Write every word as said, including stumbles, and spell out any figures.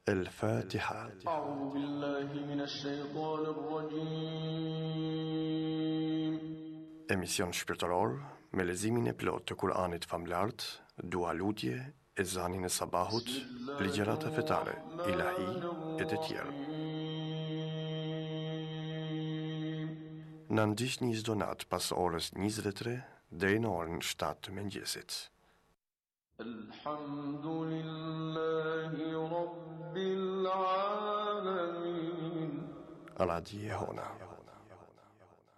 الفاتحة. أعوذ بالله من الشيطان الرجيم. Emision shpirtëror me lezimin e plot të Kur'anit famlart, dua lutje, ezanin e sabahut, ligjërata fetare, ilahi e të tjerë. Na ndiqni çdo natë pas orës njëzet e tre deri në orën shtatë të mëngjesit. Alhamdulillahi Rabbil Alamin. Radio Jehona.